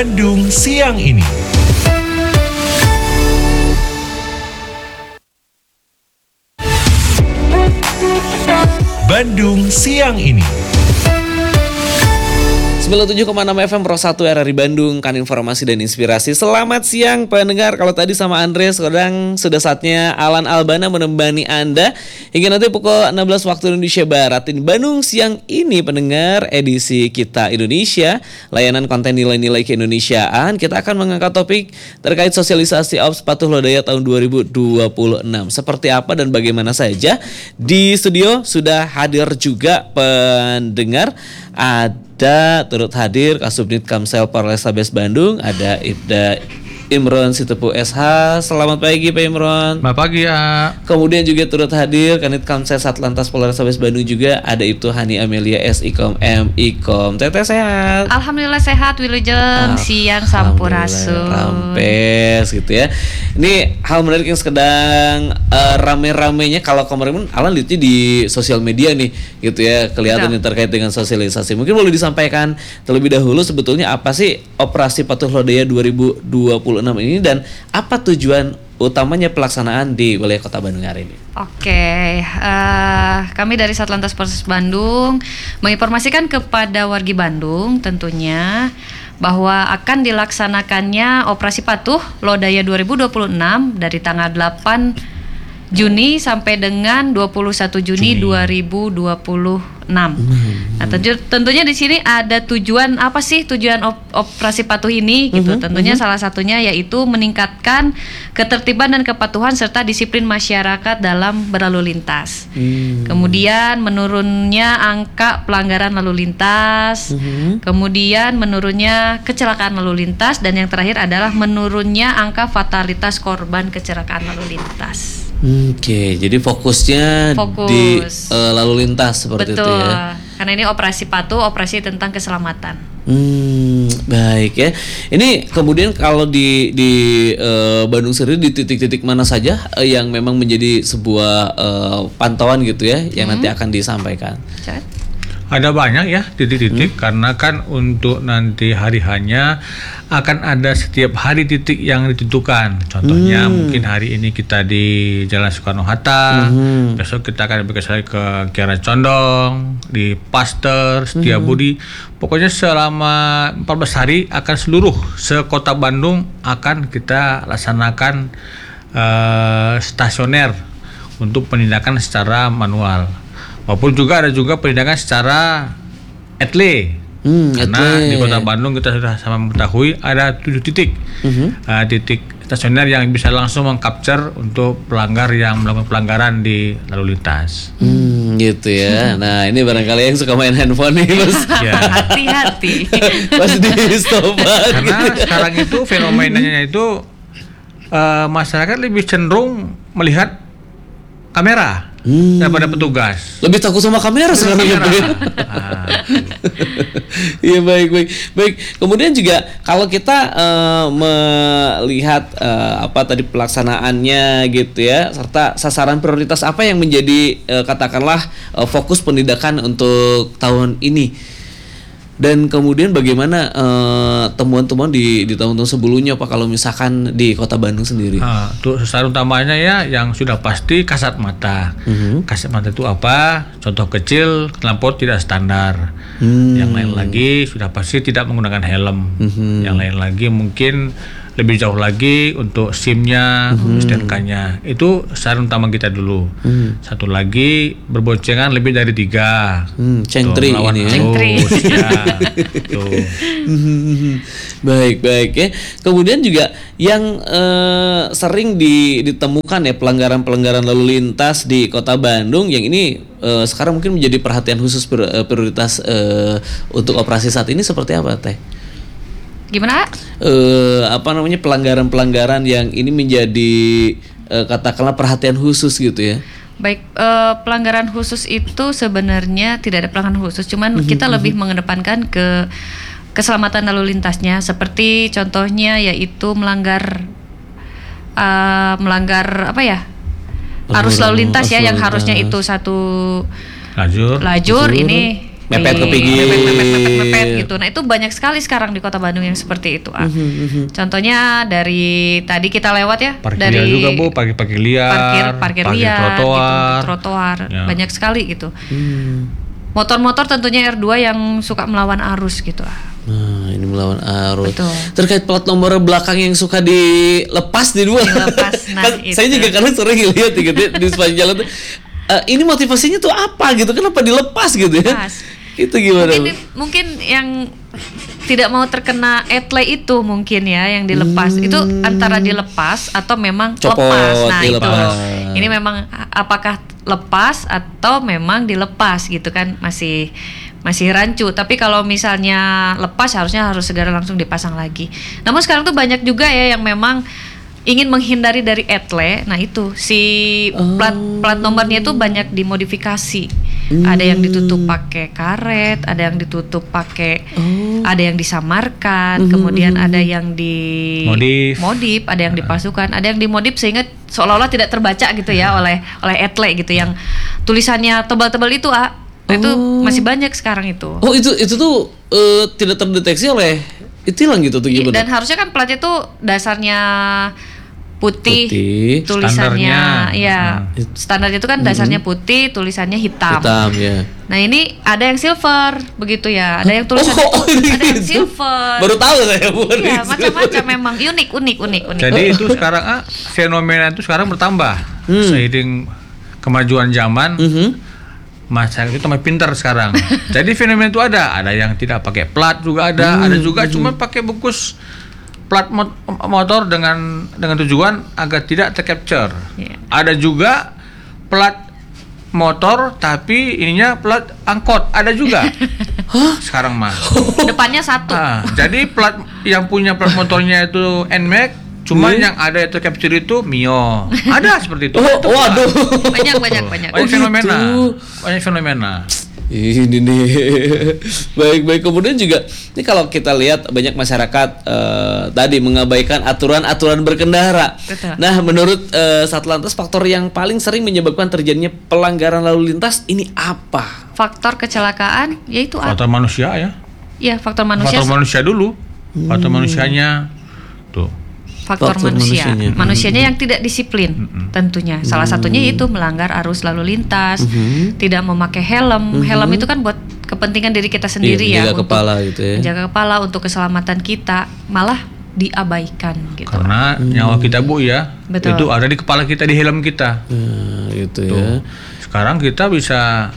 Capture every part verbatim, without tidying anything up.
Bandung siang ini. Bandung siang ini. sembilan puluh tujuh koma enam F M Pro satu R R I Bandung, kan informasi dan inspirasi. Selamat siang pendengar. Kalau tadi sama Andre, sekarang sudah saatnya Alan Albana menemani Anda hingga nanti pukul enam belas waktu Indonesia Barat. Di Bandung siang ini pendengar, edisi Kita Indonesia, layanan konten nilai-nilai keindonesiaan. Kita akan mengangkat topik terkait sosialisasi Ops Patuh Lodaya tahun dua ribu dua puluh enam. Seperti apa dan bagaimana saja. Di studio sudah hadir juga pendengar. Ada turut hadir Kasubdit Kamsel Polrestabes Bandung, ada Ibda Imron Sitepu S H. Selamat pagi Pak Imron. Selamat pagi ya. Kemudian juga turut hadir Kanit Kamsel Satlantas Polrestabes Bandung juga, ada Ibtu Hani Amelia S Ikom M Ikom. Teteh sehat? Alhamdulillah sehat Wilujeng. Siang sampurasun. Rampes gitu ya. Ini hal menarik yang sedang uh, rame-ramenya. Kalau kemarin Alan lihatnya di sosial media nih gitu ya, kelihatan yang terkait dengan sosialisasi. Mungkin boleh disampaikan terlebih dahulu sebetulnya apa sih Operasi Patuh Lodaya dua ribu dua puluh enam ini dan apa tujuan utamanya pelaksanaan di wilayah Kota Bandung hari ini? Oke, uh, kami dari Satlantas Polres Bandung menginformasikan kepada wargi Bandung tentunya bahwa akan dilaksanakannya Operasi Patuh Lodaya dua ribu dua puluh enam dari tanggal delapan Juni sampai dengan dua puluh satu Juni dua ribu dua puluh enam. Hmm. Nah, tentu, tentunya di sini ada tujuan apa sih tujuan op, operasi patuh ini gitu. Hmm. Tentunya hmm. salah satunya yaitu meningkatkan ketertiban dan kepatuhan serta disiplin masyarakat dalam berlalu lintas. Hmm. Kemudian menurunnya angka pelanggaran lalu lintas. Hmm. Kemudian menurunnya kecelakaan lalu lintas dan yang terakhir adalah menurunnya angka fatalitas korban kecelakaan lalu lintas. Oke, okay, jadi fokusnya Fokus. di uh, lalu lintas seperti Betul. itu ya. Karena ini operasi patuh, operasi tentang keselamatan. Hmm, baik ya. Ini kemudian kalau di di uh, Bandung sendiri di titik-titik mana saja uh, yang memang menjadi sebuah uh, pantauan gitu ya, yang hmm. nanti akan disampaikan. Chat. Ada banyak ya titik-titik hmm. karena kan untuk nanti hari hanya akan ada setiap hari titik yang ditentukan. Contohnya hmm. mungkin hari ini kita di Jalan Soekarno-Hatta, hmm. besok kita akan bergeser ke Kiara Condong, di Pasteur, Setiabudi. Hmm. Pokoknya selama empat belas hari akan seluruh sekota Bandung akan kita laksanakan uh, stasioner untuk penindakan secara manual. Maupun juga ada juga penindakan secara etle. Hmm, karena etle. Di Kota Bandung kita sudah sama mengetahui ada tujuh titik uh-huh. uh, titik stasioner yang bisa langsung mengcapture untuk pelanggar yang melakukan pelanggaran di lalu lintas. Hmm, gitu ya. Nah ini barangkali yang suka main handphone nih Mas. Ya. Hati-hati. Pas di stop. Karena sekarang itu fenomenanya itu uh, masyarakat lebih cenderung melihat kamera. Hmm. daripada petugas. Lebih takut sama kamera sekarang ya. Iya baik baik baik. Kemudian juga kalau kita uh, melihat uh, apa tadi pelaksanaannya gitu ya, serta sasaran prioritas apa yang menjadi uh, katakanlah uh, fokus penindakan untuk tahun ini. Dan kemudian bagaimana uh, temuan-temuan di di tahun-tahun sebelumnya Pak kalau misalkan di Kota Bandung sendiri? Nah, untuk sasaran utamanya ya yang sudah pasti kasat mata. Uh-huh. Kasat mata itu apa? Contoh kecil, knalpot tidak standar. Hmm. Yang lain lagi sudah pasti tidak menggunakan helm. Uh-huh. Yang lain lagi mungkin lebih jauh lagi untuk SIM-nya, uh-huh. S T N K-nya. Itu sasaran utama kita dulu. Uh-huh. Satu lagi berboncengan lebih dari tiga. Hmm, cengtri ini ya. Cengtri. Ya. Tuh. Baik baik ya. Kemudian juga yang uh, sering di, ditemukan ya pelanggaran-pelanggaran lalu lintas di Kota Bandung yang ini uh, sekarang mungkin menjadi perhatian khusus prioritas uh, untuk operasi saat ini seperti apa Teh? Gimana? Uh, apa namanya pelanggaran-pelanggaran yang ini menjadi uh, katakanlah perhatian khusus gitu ya? Baik, uh, pelanggaran khusus itu sebenarnya tidak ada pelanggaran khusus, cuman mm-hmm. kita lebih mengedepankan ke keselamatan lalu lintasnya. Seperti contohnya yaitu melanggar uh, melanggar apa ya? Arus lalu lintas ya, yang harusnya itu satu lajur, lajur ini Mepet ke pinggir. mepet, mepet, mepet, mepet gitu. Nah itu banyak sekali sekarang di Kota Bandung yang seperti itu. Ah. Contohnya dari tadi kita lewat ya, Parkir dari liar juga Bu, parkir-parkir liar, parkir parkir liar, trotoar, gitu, trotoar, Ya. banyak sekali gitu. Hmm. Motor-motor tentunya R dua yang suka melawan arus gitu. Ah. Nah, ini melawan arus. Betul. Terkait plat nomor belakang yang suka dilepas di dua. Dilepas, nah, Kan itu. saya juga kadang sering lihat gitu ya, di sepanjang jalan tuh. eh, ini motivasinya tuh apa gitu? Kenapa dilepas gitu ya? Lepas. Itu gimana? Mungkin, Bu? mungkin yang tidak mau terkena etle itu mungkin ya yang dilepas itu antara dilepas atau memang Copot, lepas. Nah dilepas. itu ini memang apakah lepas atau memang dilepas gitu kan masih masih rancu. Tapi kalau misalnya lepas harusnya harus segera langsung dipasang lagi. Namun sekarang tuh banyak juga ya yang memang ingin menghindari dari etle. Nah itu si plat plat nomornya itu banyak dimodifikasi. Ada yang ditutup pakai karet, ada yang ditutup pakai, ada yang disamarkan, kemudian ada yang di Modif. modif, ada yang dipasukan, ada yang dimodif sehingga seolah-olah tidak terbaca gitu ya oleh oleh etle gitu yang tulisannya tebal-tebal itu ah. Nah, itu masih banyak sekarang itu. Oh itu itu tuh eh, tidak terdeteksi oleh itilang gitu tuh gimana? Dan harusnya kan platnya tuh dasarnya putih, Putih. tulisannya Standarnya. ya Hmm. standarnya itu kan dasarnya putih, tulisannya hitam. Hitam ya. Nah ini ada yang silver begitu ya, ada yang tulisannya Oh, ini ada yang gitu. silver. Baru tahu saya Bu. Iya macam-macam memang unik unik unik unik. Jadi itu sekarang ah, fenomena itu sekarang bertambah seiring kemajuan zaman. Mhm. Masyarakat itu makin pintar sekarang. Jadi fenomena itu ada, ada yang tidak pakai plat juga ada, ada juga cuma pakai bungkus plat mot- motor dengan dengan tujuan agar tidak tercapture. Iya. Ada juga plat motor tapi ininya plat angkot, ada juga. Sekarang mah. Depannya satu. Nah, jadi plat yang punya plat motornya itu N M A X, cuma Hmm. yang ada itu capture itu Mio. Ada seperti itu. Oh, Itu waduh. Banyak banyak banyak. Banyak Oh, fenomena. gitu. Banyak fenomena. Ini nih. Baik-baik. Kemudian juga ini kalau kita lihat banyak masyarakat eh, tadi mengabaikan aturan-aturan berkendara. Betul. Nah, menurut eh, Satlantas faktor yang paling sering menyebabkan terjadinya pelanggaran lalu lintas ini apa? Faktor kecelakaan yaitu apa? Faktor manusia ya. Ya faktor manusia. Faktor manusia dulu. Faktor manusianya tuh. Faktor, Faktor manusia, manusianya. manusianya yang tidak disiplin, tentunya. Salah satunya itu melanggar arus lalu lintas, tidak memakai helm. Helm itu kan buat kepentingan diri kita sendiri Iya, ya, menjaga kepala gitu ya. menjaga kepala untuk keselamatan kita, malah diabaikan gitu. Karena nyawa kita Bu ya, Betul. itu ada di kepala kita, di helm kita. Nah, gitu Tuh. ya. Sekarang kita bisa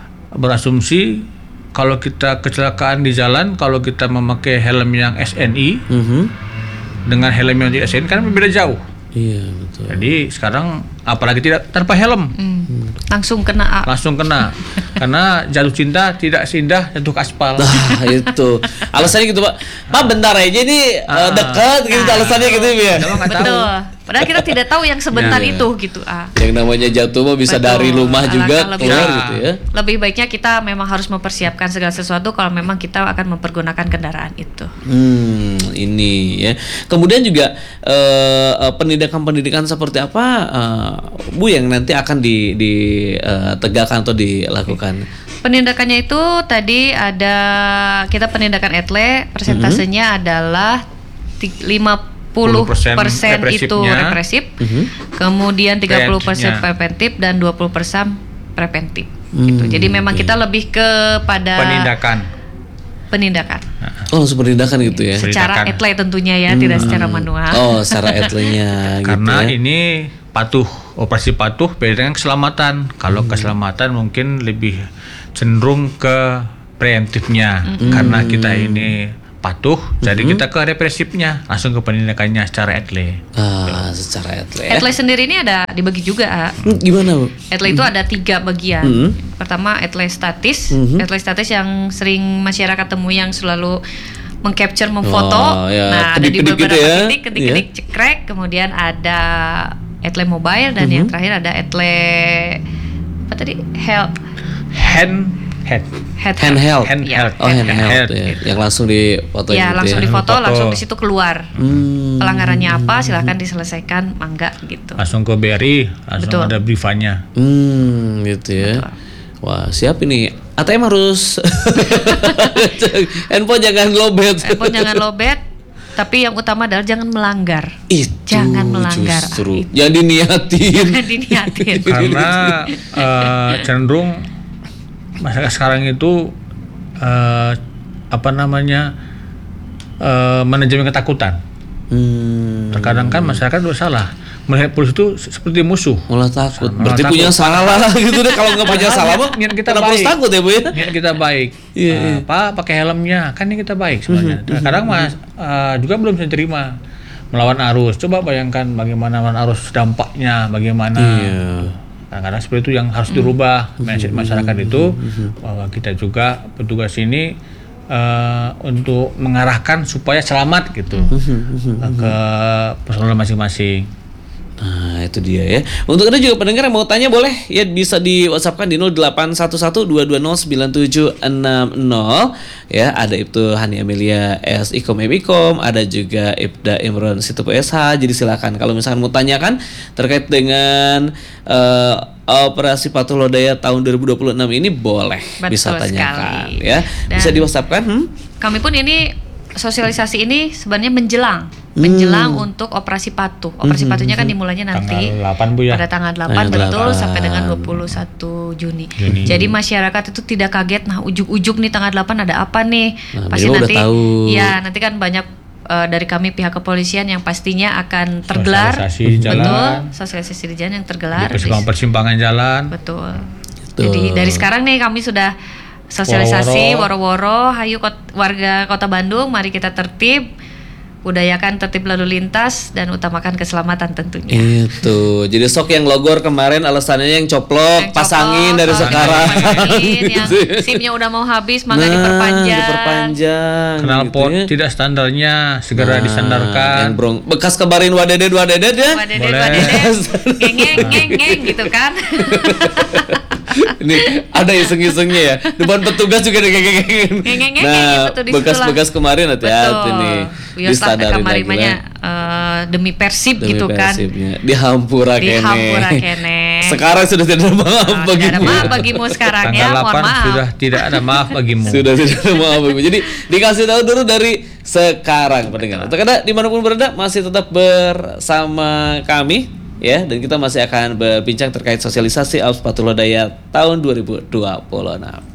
berasumsi kalau kita kecelakaan di jalan, kalau kita memakai helm yang S N I Mhm. dengan helm yang tidak S N I kan berbeda jauh. Iya, betul. Jadi sekarang apalagi tidak tanpa helm, Hmm. Langsung kena A. langsung kena. Karena jatuh cinta tidak seindah jatuh ke aspal. Nah, itu. Alasannya gitu, Pak. Pak, bentar aja ini eh, Ah. dekat gitu alasannya gitu ya. Emang nggak tahu. Betul. Padahal kita tidak tahu yang sebentar Ya, ya. itu gitu A. Yang namanya jatuh mah bisa Betul. dari rumah juga Alangkah lebih keluar baik. gitu ya. Lebih baiknya kita memang harus mempersiapkan segala sesuatu kalau memang kita akan mempergunakan kendaraan itu. Hmm, ini ya. Kemudian juga eh, eh, pendidikan-pendidikan seperti apa eh, Bu yang nanti akan di ditegakkan atau dilakukan? Penindakannya itu tadi ada kita penindakan etle persentasenya adalah ti- lima puluh persen itu represifnya. represif, Mhm. kemudian tiga puluh persen Range-nya. preventif dan dua puluh persen preventif. Gitu. Jadi memang oke. kita lebih kepada Penindakan. penindakan Oh, langsung penindakan gitu ya. secara Penindakan. etle tentunya ya, tidak secara manual. Oh, secara etlenya gitu Karena ya. ini patuh, operasi patuh beda dengan keselamatan. Kalau keselamatan mungkin lebih cenderung ke preemptifnya. Karena kita ini patuh, jadi kita ke represifnya, langsung ke penindakannya secara etle. Ah, secara etle. ya. Etle sendiri ini ada dibagi juga. A. Hmm, gimana, Bu? Etle itu ada tiga bagian. Mhm. Pertama etle statis, Mhm. etle statis yang sering masyarakat temui yang selalu mengcapture, memfoto. Oh, ya, Nah, ada di kedip-kedip beberapa gitu ya. titik, ketik-ketik cekrek. Kemudian ada etle mobile dan yang terakhir ada etle apa tadi? Hel Hand head. head Handheld. Handheld. Ya, Oh, handheld Handheld. ya. Yang langsung difoto Ya, gitu langsung ya. difoto, Foto. langsung di situ keluar. Hmm. Pelanggarannya apa? Silahkan diselesaikan, mangga gitu. Langsung ke B R I, langsung Betul. ada briefannya. Hmm, gitu ya. Betul. Wah, siap ini. A T M harus handphone jangan lobet. Handphone jangan lobet, tapi yang utama adalah jangan melanggar. Itu Jangan melanggar. justru. Ah, itu. Jangan diniatin. Jangan diniatin. Karena eh, cenderung masyarakat sekarang itu eh, apa namanya eh, manajemen ketakutan. Hmm, Terkadang kan masyarakat udah salah melihat polisi itu se- seperti musuh. malah takut. Malah Berarti takut. punya salah gitu deh. Kalau nggak punya salah mah Niat kita kenapa harus baik. takut ya Bu ya? Niat kita baik. Iya, Eh, iya. Pak pakai helmnya, kan ini kita baik sebenarnya. Kadang mas eh, juga belum bisa terima melawan arus. Coba bayangkan bagaimana melawan arus dampaknya, bagaimana. Iya. Kadang-kadang seperti itu yang harus dirubah mindset masyarakat itu, bahwa kita juga petugas ini eh, untuk mengarahkan supaya selamat gitu eh, ke personal masing-masing. Nah itu dia ya. Untuk Anda juga pendengar yang mau tanya boleh ya, bisa di WhatsApp-kan di nol delapan satu satu dua dua nol sembilan tujuh enam nol ya. Ada Ibtu Hani Amelia S Ikom Emikom, ada juga Ibda Imron Situpu S H. Jadi silakan kalau misalkan mau tanyakan terkait dengan eh, operasi Patuh Lodaya tahun dua ribu dua puluh enam ini boleh Betul bisa tanyakan sekali. ya. Dan- Bisa di WhatsApp-kan. Hmm? Kami pun ini sosialisasi ini sebenarnya menjelang menjelang untuk operasi patuh. Operasi patuhnya kan dimulainya nanti Tanggal delapan Bu ya. pada tanggal delapan Tanggal betul delapan. sampai dengan dua puluh satu Juni. Juni. Jadi masyarakat itu tidak kaget, nah ujuk-ujuk nih tanggal delapan ada apa nih? Nah, Pasti mereka udah nanti tahu. ya nanti kan banyak eh, dari kami pihak kepolisian yang pastinya akan tergelar. Sosialisasi di jalan. Betul, sosialisasi di jalan yang tergelar. Di persimpangan-persimpangan jalan. Betul. Betul. Jadi dari sekarang nih kami sudah sosialisasi Woro-woro. woro-woro, hayu kot- warga Kota Bandung, mari kita tertib, budayakan tertib lalu lintas dan utamakan keselamatan tentunya. Itu. Jadi sok yang logor kemarin alasannya yang coplok, Yang pasangin copot, dari kalau sekarang. pasangin, yang Gitu ya. SIM-nya udah mau habis, maka Nah, diperpanjang. diperpanjang. Knalpot gitu ya. tidak standarnya segera Nah, yang disandarkan. brong bekas kebarin wadedet wadedet ya. Wadedet, Boleh. wadedet, ngeng ngeng ngeng ngeng gitu kan. Ini ada iseng-isengnya ya. Depan petugas juga ada geng-geng. Ngeng-ngeng-ngeng, Nah, betul, disitulah. bekas-bekas kemarin hati-hati nih. Wiostak Disadarin lagi kemarimanya lah. eh, demi Persib Demi gitu kan. Persibnya. Dihampura kene. Dihampura kene. Sekarang sudah tidak ada maaf Nah, bagimu. tidak ada maaf bagimu sekarang Tanggal ya, mohon delapan maaf. sudah tidak ada maaf bagimu. Sudah tidak ada maaf bagimu. Jadi dikasih tahu dulu dari sekarang pendengar. Untuk Anda dimanapun berada masih tetap bersama kami ya, dan kita masih akan berbincang terkait sosialisasi Operasi Patuh Lodaya tahun dua ribu dua puluh enam.